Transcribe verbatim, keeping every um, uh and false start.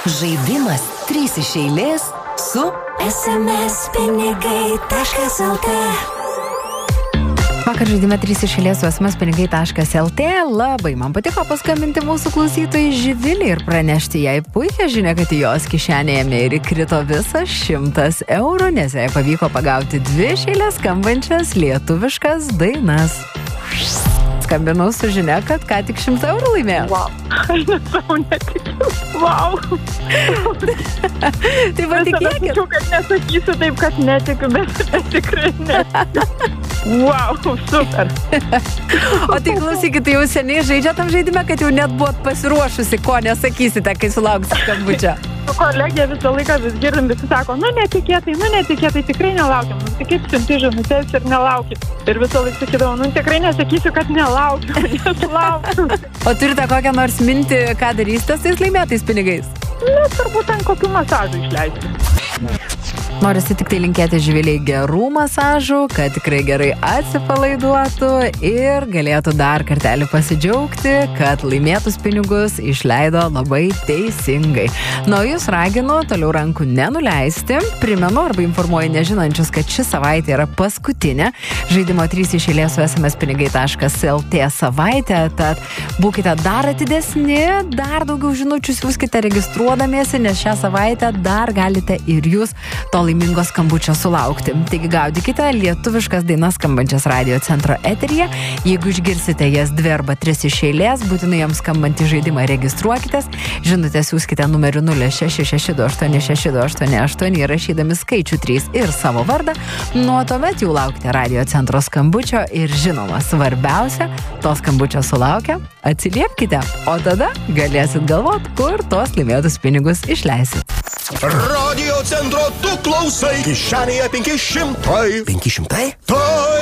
Žaidimas trys iš eilės su es em es pinigai taškas el tė. Vakar žaidime trys iš eilės su es em es pinigai taškas el tė. Labai man patiko paskambinti mūsų klausytojai Živilį ir pranešti jai puikią žinią, kad į jos kišenėje ir įkrito visas šimtas eurų, nes jai pavyko pagauti dvi iš eilės skambančias lietuviškas dainas. Skambinau su žinia, kad ką tik šimtą eurų laimėjo. Wow, aš net savo netikiu. Wow. Tai va tikėkit. Aš kad nesakysiu taip, kad netikiu, bet tikrai netikiu. Wow, super. O tai klausykit, tai jau seniai žaidžia tam žaidime, kad jau net buvot pasiruošusi, ko nesakysite, kai sulauksit skambučio. Su kolegija visą laiką vis girdim, visi sako, nu netikėtai, nu netikėtai, tikrai nelaukiam. Nu tai kaip siunti žinutės ir nelaukit. Ir visą laiką sakydavau, nu tikrai nesakysiu, kad nelaukiu, nes laukiu. O turite kokią nors mintį, ką darysite tais laimėtais pinigais? Nu, turbūt ant kokių masažų išleisti. Norisi tik tai linkėti Živiliai gerų masažų, kad tikrai gerai atsipalaiduotų ir galėtų dar kartelį pasidžiaugti, kad laimėtus pinigus išleido labai teisingai. Nuo jūs raginu toliau rankų nenuleisti. Primenu arba informuoju nežinančius, kad ši savaitė yra paskutinė žaidimo trys iš eilės su es em es pinigai taškas el tė savaitė, tad būkite dar atidesni, dar daugiau žinučių siųskite registruodamiesi, nes šią savaitę dar galite ir jūs to laimingo skambučio sulaukti. Taigi gaudykite lietuviškas dainas skambančias radio centro eteryje. Jeigu išgirsite jas dvi arba tris iš eilės, būtinai jums skambantį žaidimą registruokitės. Žinutę siųskite numeriu nulis šeši šeši du aštuoni šeši du aštuoni aštuoni rašydami skaičių trys ir savo vardą. Nuo tuomet jau laukite radio centro skambučio ir žinoma, svarbiausia, to skambučio sulaukę, atsiliepkite, o tada galėsit galvot, kur tos laimėtus pinigus išleisit. Radio centro tu klausai, kišenėje penki šimtai. penki šimtai? Tai